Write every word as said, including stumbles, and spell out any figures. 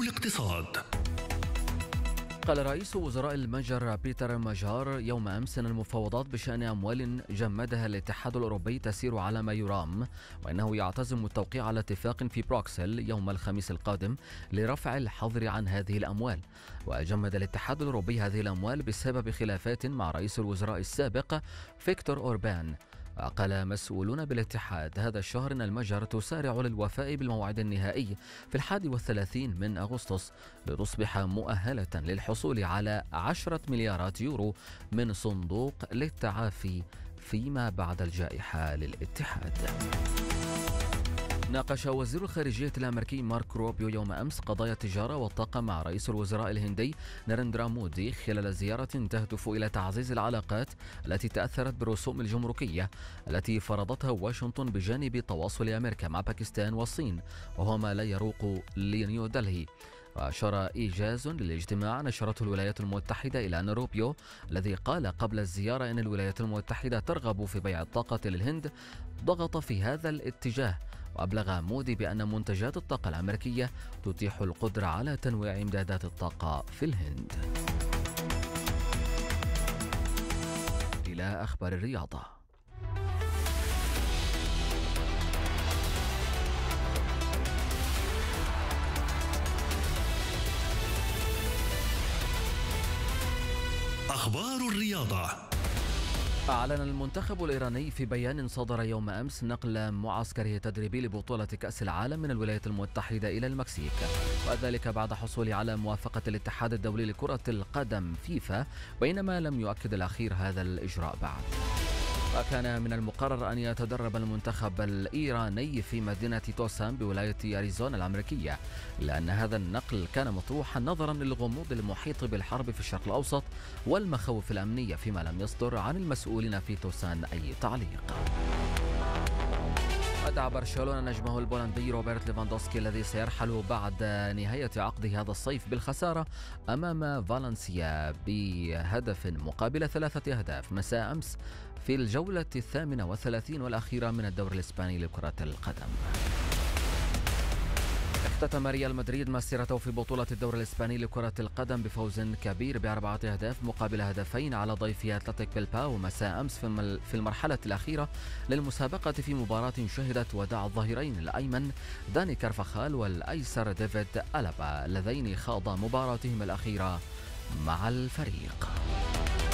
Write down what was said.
الاقتصاد. قال رئيس وزراء المجر بيتر ماجار يوم أمس أن المفاوضات بشأن أموال جمدها الاتحاد الأوروبي تسير على ما يرام، وأنه يعتزم التوقيع على اتفاق في بروكسل يوم الخميس القادم لرفع الحظر عن هذه الأموال. وجمد الاتحاد الأوروبي هذه الأموال بسبب خلافات مع رئيس الوزراء السابق فيكتور أوربان. قال مسؤولون بالاتحاد هذا الشهر أن المجر تسارع للوفاء بالموعد النهائي في الحادي والثلاثين من أغسطس لتصبح مؤهلة للحصول على عشرة مليارات يورو من صندوق للتعافي فيما بعد الجائحة للاتحاد. ناقش وزير الخارجية الأمريكي مارك روبيو يوم أمس قضايا التجارة والطاقة مع رئيس الوزراء الهندي ناريندرا مودي خلال زيارة تهدف إلى تعزيز العلاقات التي تأثرت بالرسوم الجمركية التي فرضتها واشنطن بجانب تواصل أمريكا مع باكستان والصين، وهو ما لا يروق لنيودلهي. وأشار إيجاز للاجتماع نشرته الولايات المتحدة إلى أن روبيو الذي قال قبل الزيارة أن الولايات المتحدة ترغب في بيع الطاقة للهند ضغط في هذا الاتجاه. وأبلغ مودي بأن منتجات الطاقة الأمريكية تتيح القدرة على تنويع إمدادات الطاقة في الهند. إلى أخبار الرياضة. أخبار الرياضة. أعلن المنتخب الإيراني في بيان صدر يوم أمس نقل معسكره التدريبي لبطولة كأس العالم من الولايات المتحدة إلى المكسيك، وذلك بعد حصول على موافقة الاتحاد الدولي لكرة القدم فيفا، بينما لم يؤكد الأخير هذا الإجراء بعد. وكان من المقرر أن يتدرب المنتخب الإيراني في مدينة توسان بولاية أريزونا الأمريكية، لأن هذا النقل كان مطروحا نظرا للغموض المحيط بالحرب في الشرق الأوسط والمخاوف الأمنية، فيما لم يصدر عن المسؤولين في توسان أي تعليق. ودع برشلونة نجمه البولندي روبرت ليفاندوسكي الذي سيرحل بعد نهاية عقده هذا الصيف بالخسارة أمام فالنسيا بهدف مقابل ثلاثة أهداف مساء أمس في الجولة الثامنة والثلاثين والأخيرة من الدوري الإسباني لكرة القدم. اختتم ريال مدريد مسيرته في بطولة الدوري الإسباني لكرة القدم بفوز كبير بأربعة أهداف مقابل هدفين على ضيف أتلتيك بلباو مساء أمس في المرحلة الأخيرة للمسابقة في مباراة شهدت وداع الظهيرين الأيمن داني كارفاخال والأيسر ديفيد ألابا اللذين خاضا مباراتهم الأخيرة مع الفريق.